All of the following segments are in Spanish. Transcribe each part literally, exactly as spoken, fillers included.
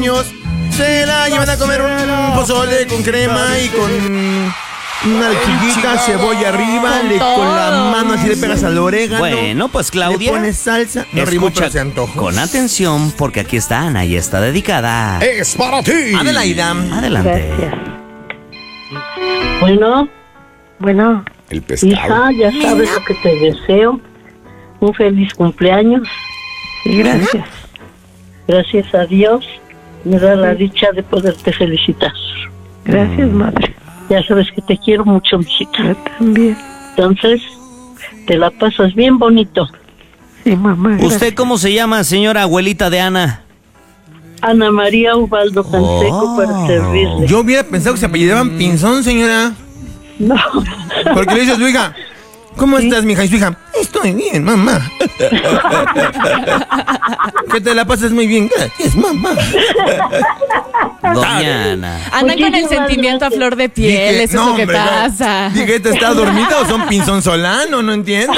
se la llevan a comer un pozole con crema y con una chiquita, cebolla arriba, le, con la mano así le pegas al orégano. Bueno, pues Claudia, le pones salsa, no rimó, escucha pero se antoja. con atención porque aquí está Ana y está dedicada. Es para ti. Adelaida. Adelante. Gracias. Bueno, bueno. El pescado. Hija, ya sabes lo que te deseo. Un feliz cumpleaños. Y gracias. Gracias a Dios me da la dicha de poderte felicitar. Gracias, madre. Ya sabes que te quiero mucho, mijita. Yo también. Entonces, te la pasas bien bonito. Sí, mamá. Gracias. ¿Usted cómo se llama, señora abuelita de Ana? Ana María Ubaldo Canseco, Oh. para servirle. Yo hubiera pensado que se apellidaban Pinzón, señora. No. Porque le dices, tu hija, ¿cómo ¿Sí? estás, mija? Y su hija, estoy bien, mamá. Que te la pases muy bien, gracias, mamá. Doña Ana. Andan con el sentimiento a flor de piel, Dije, eso no, es lo que hombre, pasa. no. Dije, ¿te está dormida o son Pinzón Solano? No entiendo.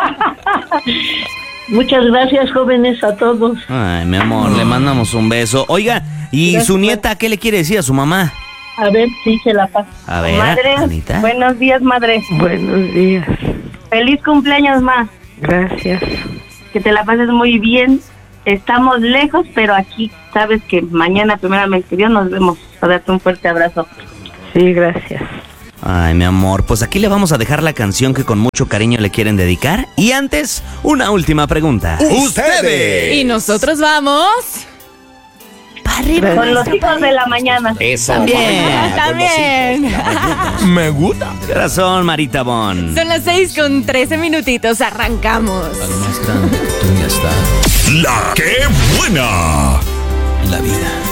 Muchas gracias, jóvenes, a todos. Ay, mi amor, le mandamos un beso. Oiga, ¿y Gracias. su nieta qué le quiere decir a su mamá? A ver si se la pasa. A ver, Madre, Anita. buenos días, madre. Buenos días. Feliz cumpleaños, ma. Gracias. Que te la pases muy bien. Estamos lejos, pero aquí sabes que mañana, primeramente Dios, nos vemos. A darte un fuerte abrazo. Sí, gracias. Ay, mi amor, pues aquí le vamos a dejar la canción que con mucho cariño le quieren dedicar. Y antes, una última pregunta. ¡Ustedes! Y nosotros vamos... Arriba. Con los hijos de la mañana. Eso. También. También. Me gusta. ¿Qué razón, Marita Bon? Son las seis con trece minutitos, arrancamos. La que buena. La vida